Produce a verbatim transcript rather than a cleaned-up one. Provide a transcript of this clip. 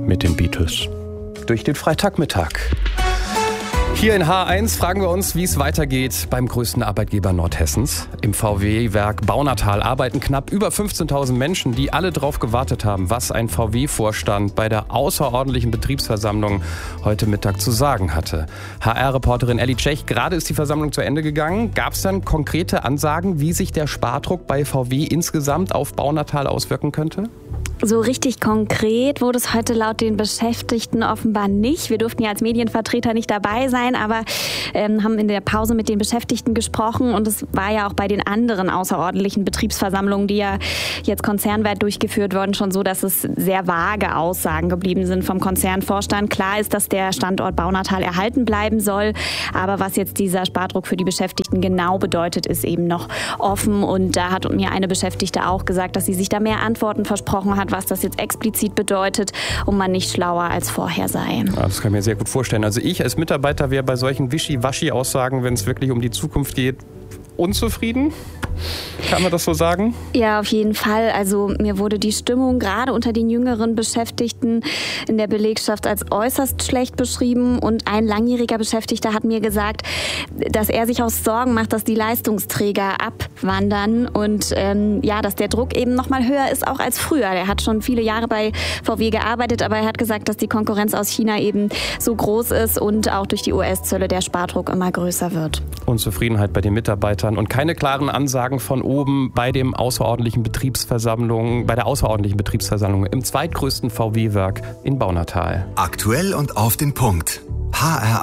mit den Beatles. Durch den Freitagmittag. Hier in H eins fragen wir uns, wie es weitergeht beim größten Arbeitgeber Nordhessens. Im V W-Werk Baunatal arbeiten knapp über fünfzehntausend Menschen, die alle darauf gewartet haben, was ein V W-Vorstand bei der außerordentlichen Betriebsversammlung heute Mittag zu sagen hatte. H R-Reporterin Elli Tschech, gerade ist die Versammlung zu Ende gegangen. Gab es dann konkrete Ansagen, wie sich der Spardruck bei V W insgesamt auf Baunatal auswirken könnte? So richtig konkret wurde es heute laut den Beschäftigten offenbar nicht. Wir durften ja als Medienvertreter nicht dabei sein, aber ähm, haben in der Pause mit den Beschäftigten gesprochen. Und es war ja auch bei den anderen außerordentlichen Betriebsversammlungen, die ja jetzt konzernweit durchgeführt wurden, schon so, dass es sehr vage Aussagen geblieben sind vom Konzernvorstand. Klar ist, dass der Standort Baunatal erhalten bleiben soll. Aber was jetzt dieser Spardruck für die Beschäftigten genau bedeutet, ist eben noch offen. Und da hat mir eine Beschäftigte auch gesagt, dass sie sich da mehr Antworten versprochen hat, was das jetzt explizit bedeutet und man nicht schlauer als vorher sei. Ja, das kann ich mir sehr gut vorstellen. Also ich als Mitarbeiter wäre bei solchen Wischi-Waschi-Aussagen, wenn es wirklich um die Zukunft geht, unzufrieden. Kann man das so sagen? Ja, auf jeden Fall. Also mir wurde die Stimmung gerade unter den jüngeren Beschäftigten in der Belegschaft als äußerst schlecht beschrieben. Und ein langjähriger Beschäftigter hat mir gesagt, dass er sich auch Sorgen macht, dass die Leistungsträger abwandern und ähm, ja, dass der Druck eben noch mal höher ist auch als früher. Er hat schon viele Jahre bei V W gearbeitet, aber er hat gesagt, dass die Konkurrenz aus China eben so groß ist und auch durch die U S-Zölle der Spardruck immer größer wird. Unzufriedenheit bei den Mitarbeitern und keine klaren Ansagen von oben bei dem außerordentlichen Betriebsversammlung, bei der außerordentlichen Betriebsversammlung im zweitgrößten V W-Werk in Baunatal. Aktuell und auf den Punkt. H R